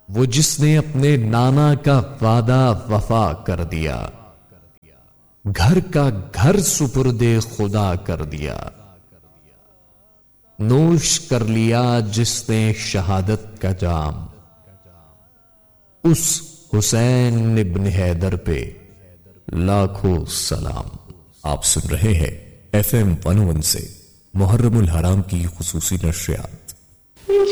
वो जिसने अपने नाना का वादा वफा कर दिया, घर का घर सुपुर्दे खुदा कर दिया। नोश कर लिया जिसने शहादत का जाम, उस हुसैन इब्न हैदर पे लाखों सलाम। आप सुन रहे हैं FM 101 से मुहर्रमुल हराम की खुसूसी नशरियात।